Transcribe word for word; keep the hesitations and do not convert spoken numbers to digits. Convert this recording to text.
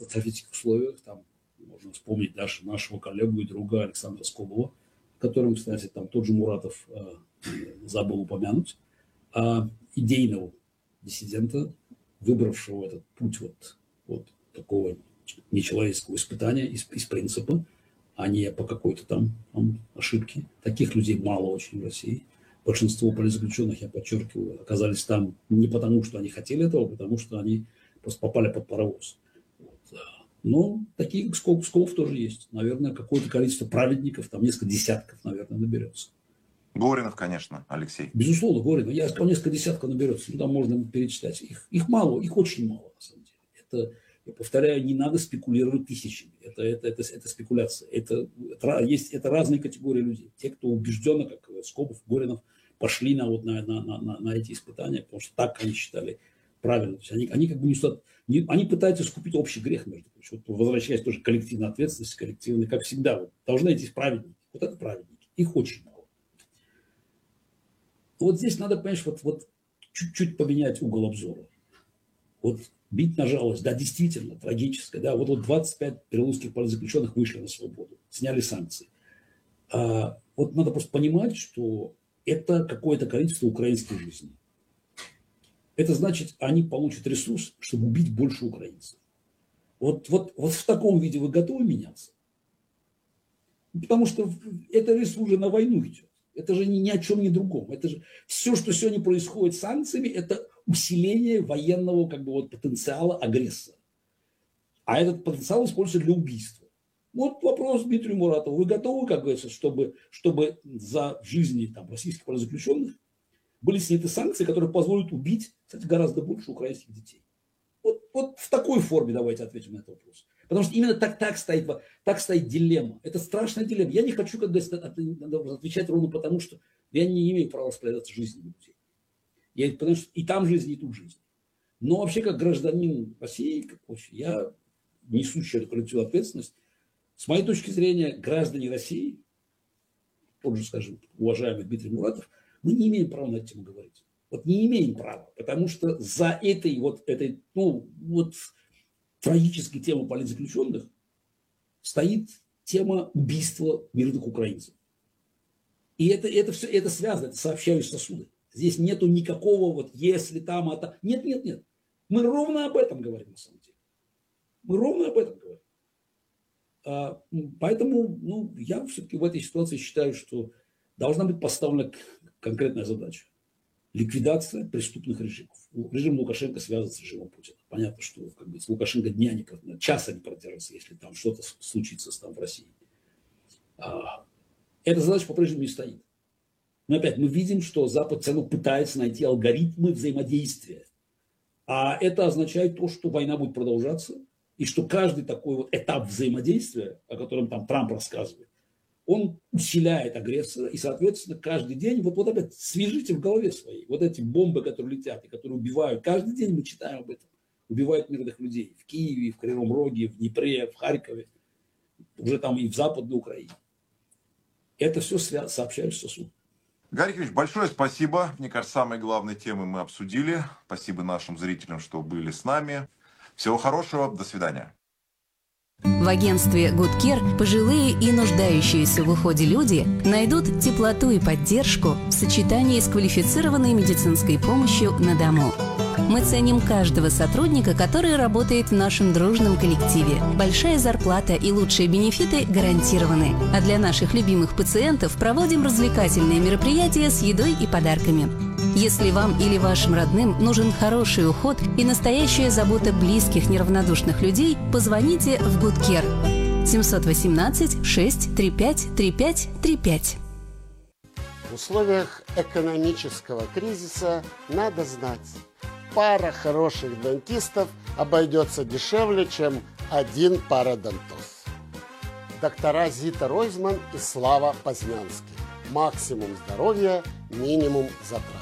катастрофических условиях. Там можно вспомнить даже нашего коллегу и друга Александра Скобова, которым, кстати, там тот же Муратов э, забыл упомянуть, а идейного диссидента, выбравшего этот путь вот, вот такого нечеловеческого испытания из, из принципа, а не по какой-то там, там ошибке. Таких людей мало очень в России. Большинство политзаключенных, я подчеркиваю, оказались там не потому, что они хотели этого, а потому что они просто попали под паровоз. Вот. Но такие, как Скоб, Скобов, тоже есть. Наверное, какое-то количество праведников, там несколько десятков, наверное, наберется. Горинов, конечно, Алексей. Безусловно, Горинов. Я сказал, несколько десятков наберется. Ну, там можно перечислять. Их, их мало, их очень мало, на самом деле. Это, я повторяю, не надо спекулировать тысячами. Это, это, это, это спекуляция. Это, это, есть, это разные категории людей. Те, кто убежденно, как Скобов, Горинов, пошли на, вот, на, на, на, на эти испытания, потому что так они считали правильно. То есть они, они как бы несут, не, они пытаются искупить общий грех, между прочим. Вот, возвращаясь тоже к коллективной ответственности, коллективной, как всегда, вот, должны идти праведники. Вот это праведники. Их очень мало. Вот здесь надо, понимаешь, вот, вот чуть-чуть поменять угол обзора. Вот бить на жалость, да, действительно, трагическое. Да, вот, вот двадцать пять белорусских политзаключенных вышли на свободу, сняли санкции. А, вот надо просто понимать, что это какое-то количество украинской жизни. Это значит, они получат ресурс, чтобы убить больше украинцев. Вот, вот, вот в таком виде вы готовы меняться? Потому что это ресурс же на войну идет. Это же ни, ни о чем, ни другом. Это же все, что сегодня происходит с санкциями, это усиление военного как бы, вот, потенциала агрессора. А этот потенциал используется для убийства. Вот вопрос Дмитрию Муратову. Вы готовы, как говорится, чтобы, чтобы за жизни там, российских политзаключенных были сняты санкции, которые позволят убить, кстати, гораздо больше украинских детей? Вот, вот в такой форме давайте ответим на этот вопрос. Потому что именно так, так, стоит, так стоит дилемма. Это страшная дилемма. Я не хочу как бы, отвечать ровно потому, что я не имею права распоряжаться жизнью людей. Я, потому что и там жизнь, и тут жизнь. Но вообще, как гражданин России, как вообще, я несущий эту коллективную ответственность, с моей точки зрения, граждане России, тот же, скажем, уважаемый Дмитрий Муратов, мы не имеем права на эту тему говорить. Вот не имеем права, потому что за этой вот, этой, ну, вот трагической темой политзаключенных стоит тема убийства мирных украинцев. И это, это все, это связано, это сообщающие сосуды. Здесь нету никакого вот если там, это. Нет, нет, нет. Мы ровно об этом говорим на самом деле. Мы ровно об этом говорим. А, поэтому ну, я все-таки в этой ситуации считаю, что должна быть поставлена конкретная задача. Ликвидация преступных режимов. Режим Лукашенко связан с режимом Путина. Понятно, что как бы, с Лукашенко дня не часа не продержится, если там что-то случится там в России. А, эта задача по-прежнему не стоит. Но опять мы видим, что Запад все равно пытается найти алгоритмы взаимодействия. А это означает то, что война будет продолжаться, и что каждый такой вот этап взаимодействия, о котором там Трамп рассказывает, он усиляет агрессора, и, соответственно, каждый день, вот, вот опять свяжите в голове своей, вот эти бомбы, которые летят и которые убивают, каждый день мы читаем об этом, убивают мирных людей в Киеве, в Кривом Роге, в Днепре, в Харькове, уже там и в Западной Украине. Это все сообщающий сосуд. Гарри Юрьевич, большое спасибо. Мне кажется, самые главные темы мы обсудили. Спасибо нашим зрителям, что были с нами. Всего хорошего. До свидания. В агентстве Good Care пожилые и нуждающиеся в уходе люди найдут теплоту и поддержку в сочетании с квалифицированной медицинской помощью на дому. Мы ценим каждого сотрудника, который работает в нашем дружном коллективе. Большая зарплата и лучшие бенефиты гарантированы. А для наших любимых пациентов проводим развлекательные мероприятия с едой и подарками. Если вам или вашим родным нужен хороший уход и настоящая забота близких неравнодушных людей, позвоните в Good Care семь один восемь шесть три пять три пять три пять. В условиях экономического кризиса надо знать, пара хороших дантистов обойдется дешевле, чем один пародонтоз. Доктора Зита Ройзман и Слава Познянский. Максимум здоровья, минимум затрат.